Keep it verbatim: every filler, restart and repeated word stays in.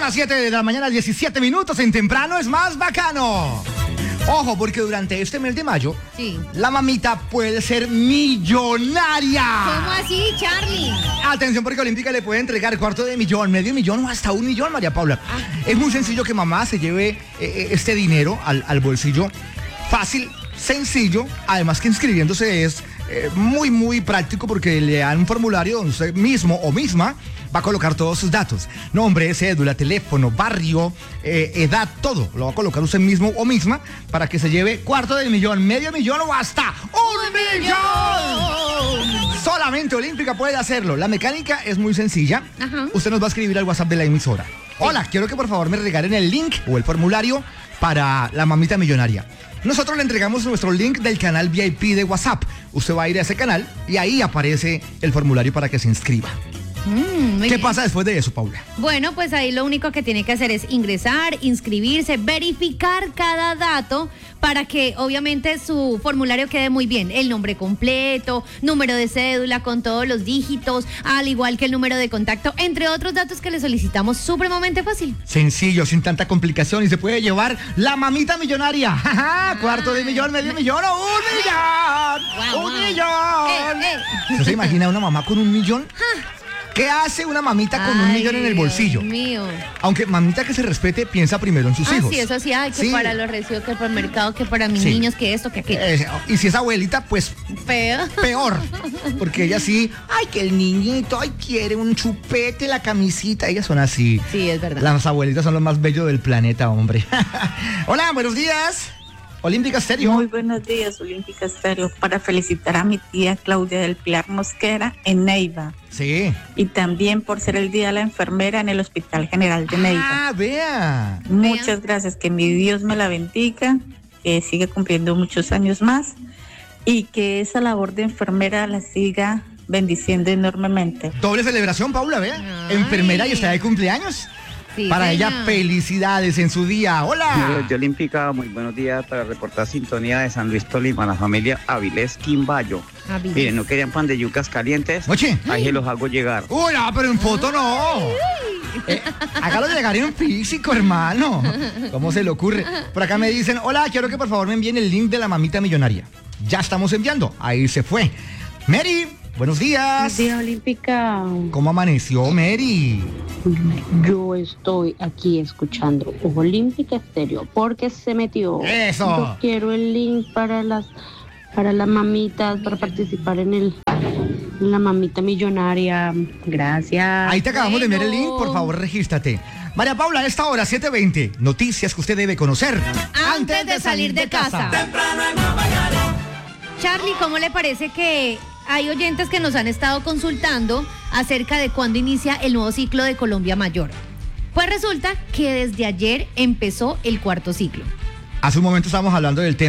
las siete de la mañana, diecisiete minutos, en Temprano es más bacano. Ojo, porque durante este mes de mayo, sí, la mamita puede ser millonaria. ¿Cómo así, Charlie? Atención, porque Olímpica le puede entregar cuarto de millón, medio millón o hasta un millón, María Paula. Ah. Es muy sencillo que mamá se lleve eh, este dinero al, al bolsillo. Fácil, sencillo, además que inscribiéndose es eh, muy, muy práctico porque le dan un formulario donde usted mismo o misma va a colocar todos sus datos. Nombre, cédula, teléfono, barrio, eh, edad, todo. Lo va a colocar usted mismo o misma para que se lleve cuarto de millón, medio millón o hasta un millón. Solamente Olímpica puede hacerlo. La mecánica es muy sencilla. Ajá. Usted nos va a escribir al WhatsApp de la emisora. Sí. Hola, quiero que por favor me regalen el link o el formulario para la mamita millonaria. Nosotros le entregamos nuestro link del canal V I P de WhatsApp. Usted va a ir a ese canal y ahí aparece el formulario para que se inscriba. Mm, ¿Qué bien. pasa después de eso, Paula? Bueno, pues ahí lo único que tiene que hacer es ingresar, inscribirse, verificar cada dato para que obviamente su formulario quede muy bien. El nombre completo, número de cédula con todos los dígitos, al igual que el número de contacto, entre otros datos que le solicitamos supremamente fácil. Sencillo, sin tanta complicación, y se puede llevar la mamita millonaria. Ah, cuarto de millón, medio millón o un millón. Wow, ¡Un wow. millón! Eh, eh. ¿Usted se imagina una mamá con un millón? Ah. ¿Qué hace una mamita con Ay, un millón en el bolsillo? Dios mío. Aunque mamita que se respete piensa primero en sus ah, hijos. Sí, eso sí, ay, que sí. para los recibos, que para el mercado, que para mis sí. niños, que esto, que aquello. Eh, y si es abuelita, pues peor. Peor. Porque ella sí, ay, que el niñito, ay, quiere un chupete, la camisita. Ellas son así. Sí, es verdad. Las abuelitas son lo más bello del planeta, hombre. Hola, buenos días. Olímpica Estéreo. Muy buenos días, Olímpica Estéreo. Para felicitar a mi tía Claudia del Pilar Mosquera en Neiva. Sí. Y también por ser el Día de la Enfermera en el Hospital General de Neiva. Ah, vea. Muchas vea. gracias. Que mi Dios me la bendiga, que siga cumpliendo muchos años más y que esa labor de enfermera la siga bendiciendo enormemente. Doble celebración, Paula, vea. Ay. Enfermera y está de cumpleaños. Sí, para señor. Ella, felicidades en su día. ¡Hola! Yo Olímpica, muy buenos días para reportar sintonía de San Luis Tolima, la familia Avilés Quimbayo. Avilés. Miren, ¿no querían pan de yucas calientes? Oye. Ahí se los hago llegar. Uy, no, pero en foto no. Eh, hágalo llegar en físico, hermano. ¿Cómo se le ocurre? Por acá me dicen, hola, quiero que por favor me envíen el link de la mamita millonaria. Ya estamos enviando. Ahí se fue. Mary, buenos días. Buenos días, Olímpica. ¿Cómo amaneció, Mary? Yo estoy aquí escuchando Olímpica Estéreo porque se metió. ¡Eso! Yo quiero el link para las para las mamitas, para participar en el en la mamita millonaria. Gracias. Ahí te acabamos bueno. de enviar el link, por favor, regístrate. María Paula, a esta hora, siete veinte, noticias que usted debe conocer antes, antes de, de salir de casa. Temprano en la mañana. Charlie, ¿cómo le parece que hay oyentes que nos han estado consultando acerca de cuándo inicia el nuevo ciclo de Colombia Mayor? Pues resulta que desde ayer empezó el cuarto ciclo. Hace un momento estábamos hablando del tema